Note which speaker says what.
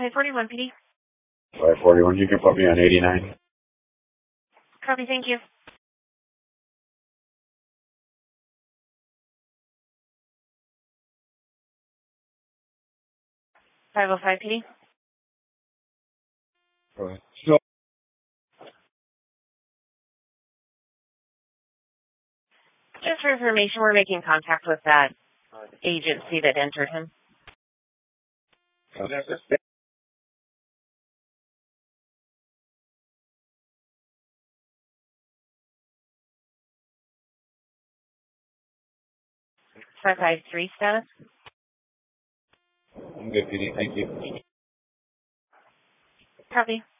Speaker 1: 541 PD.
Speaker 2: 541, you can put me on 89.
Speaker 1: Copy, thank you. .505 PD.
Speaker 2: Go ahead. So,
Speaker 1: Just for information, we're making contact with that agency that entered him. 553 status.
Speaker 2: I'm good, PD. Thank you.
Speaker 1: Copy.